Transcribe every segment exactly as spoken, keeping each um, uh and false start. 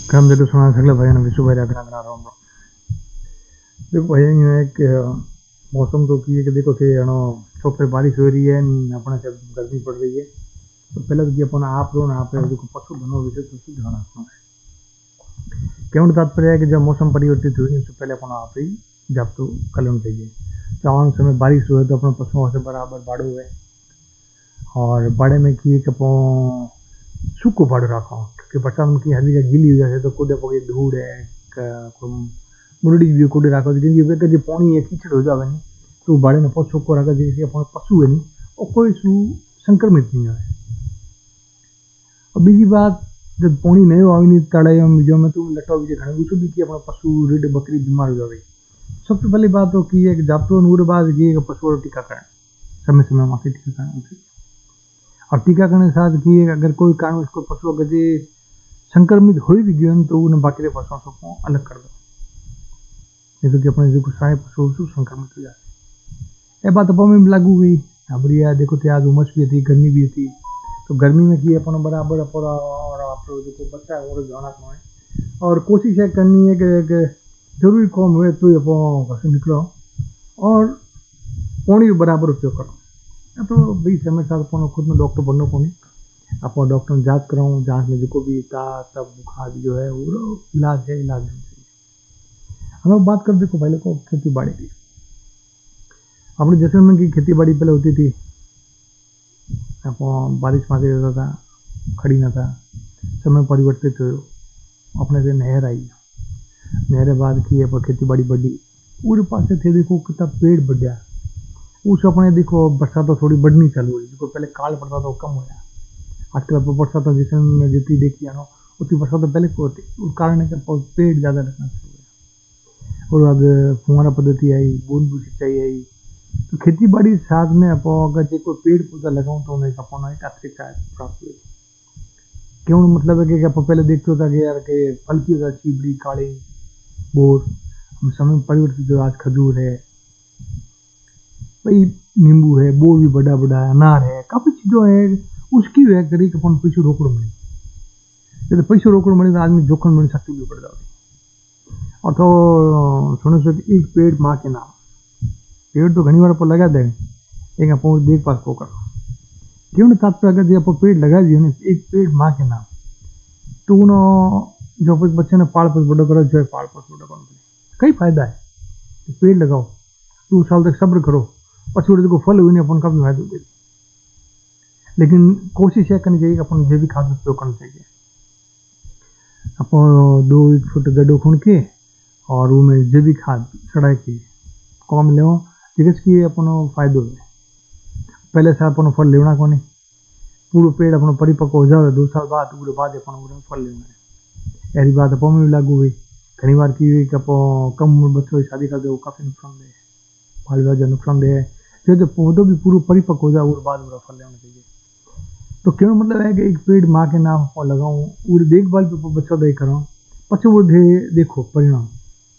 काम देखो सुना सकले भाई ने विश्व भाई रखना करा रहा हूँ। देखो भाई ये एक मौसम तो की है कि देखो थे नो सब पे बारिश हो रही है अपने से गर्मी पड़ रही है। तो पहले तो कि अपन आप रो ना आप देखो पशु धनो विषय तो शुद्ध होना है। क्यों तात्पर्य है कि जब मौसम परिवर्तित हुई उससे पहले अपन आप ही जब तो कलम चाहिए चावन समय बारिश हुए तो अपने पशुओं से बराबर बाड़ो हुए और बाड़े में की एक अपन सूखो बाड़ो रखा कि बरसात में की हल्दी का गीली हो जाए तो कूदे पके धूड़ है मुरड़ी भी कूदे रखा क्योंकि वे जो पानी है कीचड़ हो जाए नहीं तो बाड़े ने पशु को रखा जैसे अपन पशु है नहीं और कोई सु संक्रमित नहीं है। और बीजी बात जब पानी नहीं हो नहीं तड़े जो में तुम लटा भी खाने उसको भी कि अपना पशु रीढ़ बकरी बीमार हो जाए। सबसे पहली बात तो की है कि जब तो नूर बाद की पशुओं का टीकाकरण समय समय माफी टीकाकरण और टीकाकरण के साथ की अगर कोई कारण उसको पशुओं के संक्रमित हो भी गए तो उन्हें बाकी पशुओं को अलग कर दो जैसे कि अपने जो सारे पशु संक्रमित हो जाते। ये बात अपन में लागू हुई हमारी देखो थे आज उमस भी थी गर्मी भी थी तो गर्मी में की अपन बराबर और आप जो बच्चा है वो जाना है और कोशिश है करनी है कि जरूरी कम हुए तो अपन घर से निकलो और पानी बराबर उपयोग करो। तो भाई समय साथ अपन खुद में डॉक्टर बनना पड़े आप डॉक्टर जांच कराऊँ जांच में जो भी था तब बुखार जो है वो इलाज है इलाज नहीं चाहिए। हम लोग बात कर देखो पहले को खेती बाड़ी की अपने जैसलमेर की खेती बाड़ी पहले होती थी आप बारिश माथे रहता था खड़ी ना था समय परिवर्तित हो अपने से नहर आई नहर बाद की है खेती बाड़ी बढ़ी पूरे पास थे देखो कितना पेड़ बढ़िया उस अपने देखो बरसात तो थोड़ी बढ़नी चालू हुई जो पहले काल पड़ता था वो कम होया आजकल बरसात जिसमें जितनी देखी है ना उतनी बरसात तो पहले को होती उस कारण है कि पेड़ ज़्यादा लगना शुरू हुआ और बाद फुहारा पद्धति आई बूंद बूंद सिंचाई आई तो खेती बाड़ी साथ में आप अगर जो कोई पेड़ पौधा लगाऊं तो उन्हें अपना एक अतिरिक्त आय प्राप्त हुई। क्यों मतलब है कि आप पहले देखते होता कि यार के फल की होता चिबड़ी काले बोर हम समय परिवर्तित जो आज खजूर है भाई नींबू है बोर भी बड़ा बड़ा है अनार है काफी चीजों है उसकी वह करी कि अपन पैसों रोकड़ बने जब पैसों रोकड़ बने तो आदमी जोखिम बनी सकती भी बढ़ जाती और तो सुनो सो एक पेड़ माँ के नाम पेड़ तो घनी बार पर लगा दे लेकिन आप देखभाल को करो क्यों तात्पर्य अगर आप पेड़ लगा दिए ना एक पेड़ माँ के नाम तो उन्होंने जो बच्चे ने पाल पोस बड़ा करो जो है पाल पोस बड़ा करो कई फायदा है पेड़ लगाओ दो साल तक सब्र करो पछोड़े को फल हुई नहीं अपन का भी फायदा दे लेकिन कोशिश है करनी चाहिए अपन जैविक खाद उपयोग करना चाहिए अपन दो एक फुट गड्ढो खुण के और वो में जैविक खाद सड़ा के कम ले जिस की अपन फायदो है पहले से अपन फल लेना को नहीं पूरा पेड़ अपन परिपक्व हो जाए दो साल बाद पूरे बाद अपन फल लेना है ऐसी बात अपन में भी लागू हुई घनी बार की हुई कि आप कम उम्र बच्चों की शादी कर दे वो काफी नुकसान दे बाल विवाह नुकसान दे जो जो पौधो भी पूरा परिपक्व हो जाए वो बाद पूरा फल लेना चाहिए। तो क्यों मतलब है कि एक पेड़ माँ के नाम पर लगाऊं और देखभाल पे बच्चा दे कराऊं पचे वो दे देखो परिणाम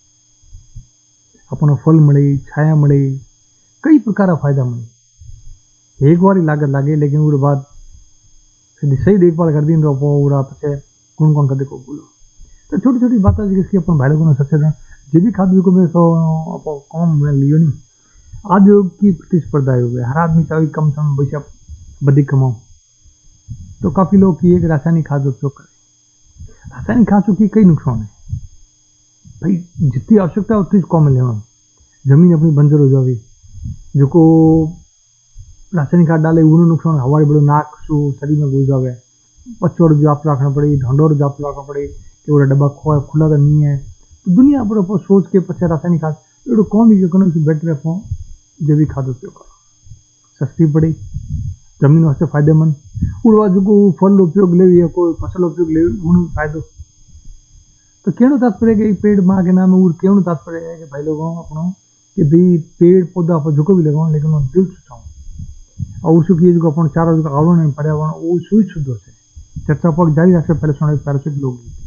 अपना फल मिले छाया मिले कई प्रकार फायदा मिले एक बार ही लागत लागे लेकिन वो बाद सही देखभाल कर दी तो पूरा पचे कौन कौन कर देखो बोलो तो छोटी छोटी बातें जिसकी अपन भाई लोगों ने सचेत जो भी खाद्य को मैं तो कम लियो नहीं आज की प्रतिस्पर्धा हो गई हर आदमी चाहे कम समय पैसा बधिक कमाओ तो काफी लोग की एक रासायनिक खाद उपयोग करें रासायनिक खाद की कई नुकसान है भाई जितनी आवश्यकता है उतनी कम लेना जमीन अपनी बंजर हो जाएगी जो को रासायनिक खाद डाले उन्हें नुकसान हवाई बड़ो नाक सो शरीर में घुस जाए पचोड़ जाप रखना पड़े ढंडोर जाप रखना पड़े कि वो डब्बा खुला खुला तो नहीं है तो दुनिया पर आप सोच के पचे रासायनिक खाद एडो कौन भी करो बेटर है जैविक खाद उपयोग करो सस्ती पड़ी जमीन वास्ते फायदेमंद और बाद को फल उपयोग ले कोई फसल उपयोग ले उन्हें फायदो तो क्यों तात्पर्य है कि पेड़ माँ के नाम है और क्यों तात्पर्य है कि भाई लोगों अपनों कि भाई पेड़ पौधा आप जो भी लगाओ लेकिन वो दिल सुचाओ और उसकी जो अपन चारों आवरण पर्यावरण वो सुई शुद्ध से चर्चा पर जारी रख से पहले सुनाई पैरासिट लोग